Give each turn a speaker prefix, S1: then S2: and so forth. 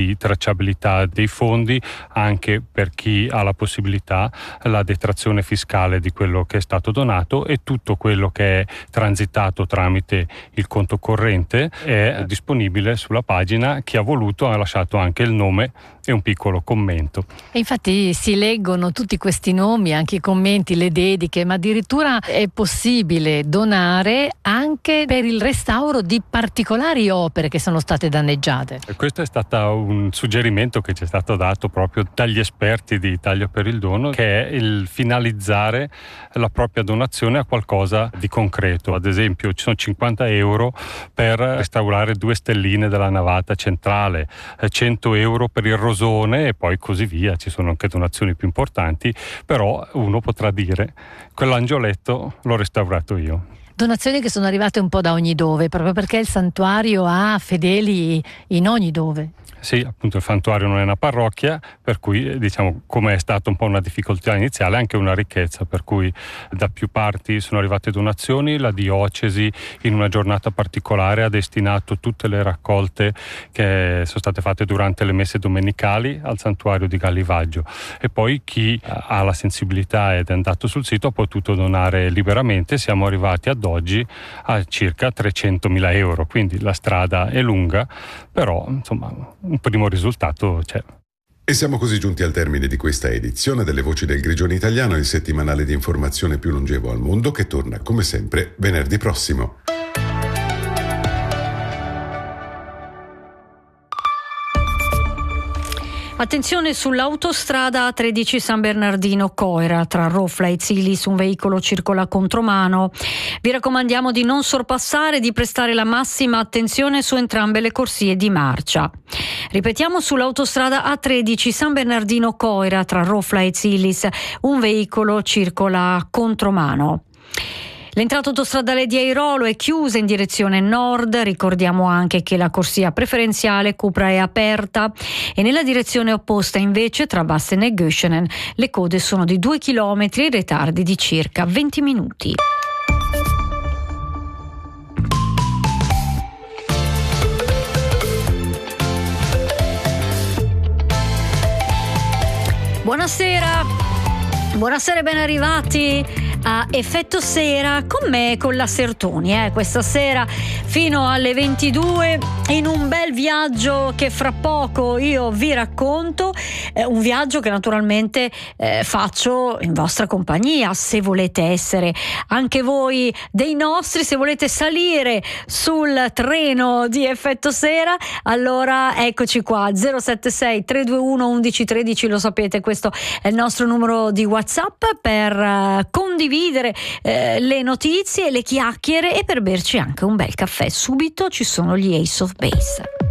S1: di tracciabilità dei fondi, anche per chi ha la possibilità, la detrazione fiscale di quello che è stato donato, e tutto quello che è transitato tramite il conto corrente è disponibile sulla pagina. Chi ha voluto ha lasciato anche il nome e un piccolo commento.
S2: E infatti si leggono tutti questi nomi, anche i commenti, le dediche, ma addirittura è possibile donare anche per il restauro di particolari opere che sono state danneggiate.
S1: E questo è stato un suggerimento che ci è stato dato proprio dagli esperti di Italia per il Dono, che è il finalizzare la propria donazione a qualcosa di concreto. Ad esempio ci sono 50 euro per restaurare 2 stelline della navata centrale, 100 euro per il rosone e poi così via. Ci sono anche donazioni più importanti, però uno potrà dire: quell'angioletto l'ho restaurato io.
S2: Donazioni che sono arrivate un po' da ogni dove, proprio perché il santuario ha fedeli in ogni dove.
S1: Sì, appunto il santuario non è una parrocchia, per cui diciamo, come è stata un po' una difficoltà iniziale, anche una ricchezza, per cui da più parti sono arrivate donazioni. La diocesi in una giornata particolare ha destinato tutte le raccolte che sono state fatte durante le messe domenicali al santuario di Gallivaggio, e poi chi ha la sensibilità ed è andato sul sito ha potuto donare liberamente. Siamo arrivati ad oggi a circa 300.000 euro, quindi la strada è lunga, però insomma un primo risultato c'è.
S3: E siamo così giunti al termine di questa edizione delle Voci del Grigione Italiano, il settimanale di informazione più longevo al mondo, che torna come sempre venerdì prossimo.
S4: Attenzione sull'autostrada A13 San Bernardino Coira, tra Rofla e Zilis un veicolo circola contromano. Vi raccomandiamo di non sorpassare e di prestare la massima attenzione su entrambe le corsie di marcia. Ripetiamo, sull'autostrada A13 San Bernardino Coira, tra Rofla e Zilis un veicolo circola contromano. L'entrata autostradale di Airolo è chiusa in direzione nord. Ricordiamo anche che la corsia preferenziale Cupra è aperta, e nella direzione opposta invece, tra Basten e Göschenen, le code sono di 2 chilometri e ritardi di circa 20 minuti. Buonasera e ben arrivati a Effetto Sera con me, con la Sertoni, questa sera fino alle 22 in un bel viaggio che fra poco io vi racconto, un viaggio che naturalmente faccio in vostra compagnia. Se volete essere anche voi dei nostri, se volete salire sul treno di Effetto Sera, allora eccoci qua, 076 321 1113, lo sapete, questo è il nostro numero di WhatsApp per condividere le notizie, le chiacchiere e per berci anche un bel caffè. Subito ci sono gli Ace of Base.